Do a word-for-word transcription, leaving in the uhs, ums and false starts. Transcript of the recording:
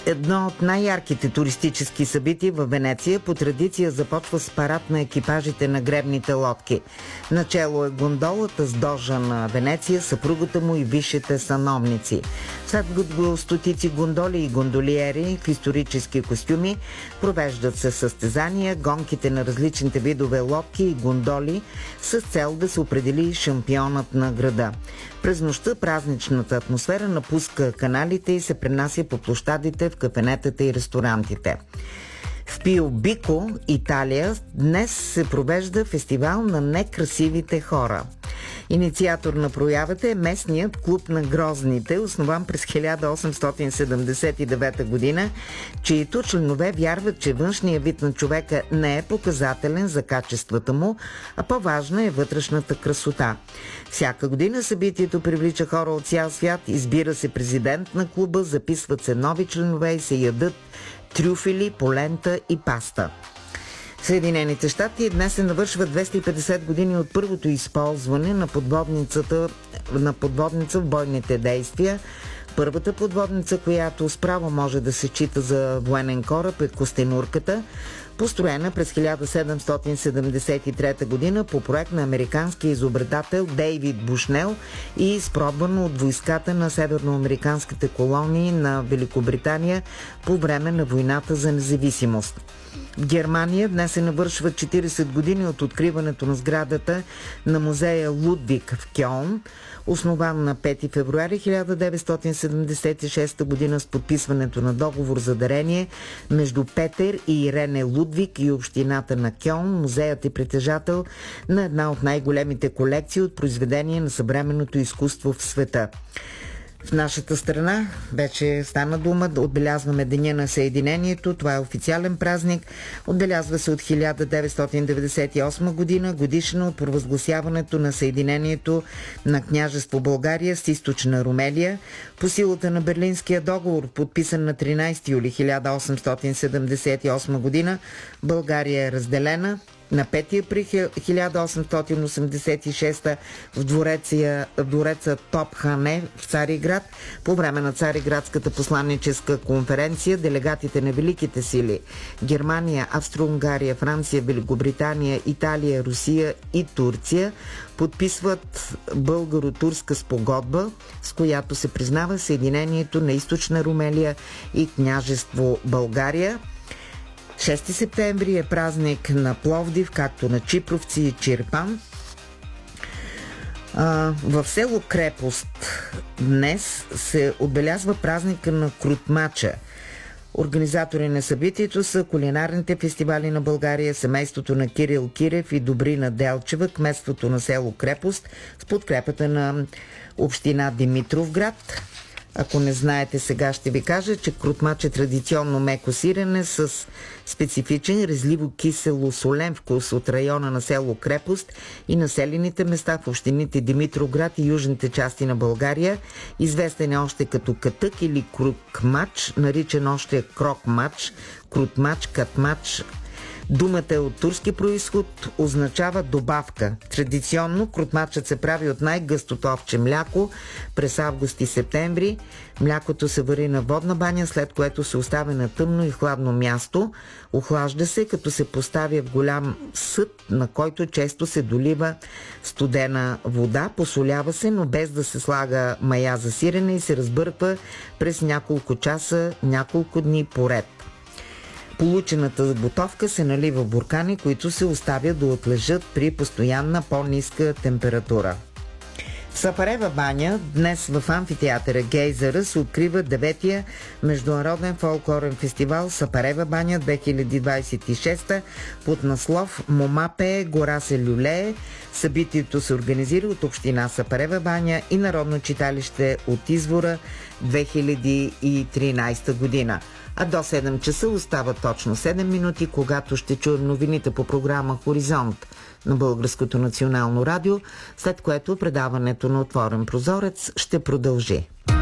Едно от най-ярките туристически събития в Венеция по традиция започва с парад на екипажите на гребните лодки. Начело е гондолата с дожа на Венеция, съпругата му и висшите сановници. След го стотици гондоли и гондолиери в исторически костюми провеждат се състезания, гонките на различните видове лодки и гондоли с цел да се определи шампионът на града. През нощта празничната атмосфера напуска каналите и се пренася по площадите в кафенетата и ресторантите. В Пиобико, Италия, днес се провежда фестивал на некрасивите хора. Инициатор на проявата е местният клуб на грозните, основан през хиляда осемстотин седемдесет и девета година, чието членове вярват, че външният вид на човека не е показателен за качествата му, а по-важна е вътрешната красота. Всяка година събитието привлича хора от цял свят, избира се президент на клуба, записват се нови членове и се ядат трюфели, полента и паста. В Съединените щати днес се навършва двеста и петдесет години от първото използване на подводницата, на подводница в бойните действия. Първата подводница, която справо може да се чита за военен кораб, е Костенурката, построена през хиляда седемстотин седемдесет и трета година по проект на американския изобретател Дейвид Бушнел и изпробвано от войската на северноамериканските колонии на Великобритания по време на войната за независимост. В Германия днес се навършват четиридесет години от откриването на сградата на музея Лудвиг в Кьолн, основан на пети февруари хиляда деветстотин седемдесет и шеста година с подписването на договор за дарение между Петер и Ирене Лудвиг и общината на Кьолн. Музеят е притежател на една от най-големите колекции от произведения на съвременното изкуство в света. В нашата страна вече стана дума, да отбелязваме Деня на Съединението. Това е официален празник. Отбелязва се от хиляда деветстотин деветдесет и осма година, годишна от провъзгласяването на Съединението на княжество България с източна Румелия. По силата на Берлинския договор, подписан на тринадесети юли хиляда осемстотин седемдесет и осма година, България е разделена. На пети април хиляда осемстотин осемдесет и шеста в двореца, в двореца Топхане в Цариград, по време на Цариградската посланническа конференция, делегатите на великите сили Германия, Австро-Унгария, Франция, Великобритания, Италия, Русия и Турция подписват българо-турска спогодба, с която се признава съединението на източна Румелия и княжество България. шести септември е празник на Пловдив, както на чипровци и Чирпан. А, в село Крепост днес се отбелязва празника на Крутмача. Организатори на събитието са кулинарните фестивали на България, семейството на Кирил Кирев и Добрина Делчева, кметството на село Крепост с подкрепата на община Димитровград. Ако не знаете, сега ще ви кажа, че крутмач е традиционно меко сирене с специфичен резливо-кисело-солен вкус от района на село Крепост и населените места в общините Димитровград и южните части на България. Известен е още като катък или крукмач, наричан още крокмач, крутмач, катмач. Думата е от турски происход, означава добавка. Традиционно крутмачът се прави от най-гъстото овче мляко през август и септември. Млякото се вари на водна баня, след което се оставя на тъмно и хладно място. Охлажда се, като се поставя в голям съд, на който често се долива студена вода. Посолява се, но без да се слага мая за сирене и се разбърква през няколко часа, няколко дни поред. Получената готовка се налива в буркани, които се оставят да отлежат при постоянна по-ниска температура. В Сапарева баня днес в амфитеатъра Гейзера се открива деветия международен фолклорен фестивал Сапарева баня две хиляди двадесет и шеста под наслов "Мома пее, гора се люлее". Събитието се организира от община Сапарева баня и Народно читалище от Извора две хиляди и тринадесета година. А до седем часа остава точно седем минути, когато ще чуем новините по програма Хоризонт на Българското национално радио, след което предаването на Отворен прозорец ще продължи.